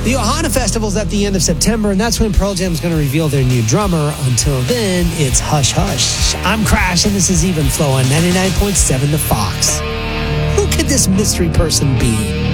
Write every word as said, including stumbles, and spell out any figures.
The Ohana Festival's at the end of September, and that's when Pearl Jam's going to reveal their new drummer. Until then, it's hush hush. I'm Crash, and this is Even Flow on ninety-nine point seven The Fox. Who could this mystery person be?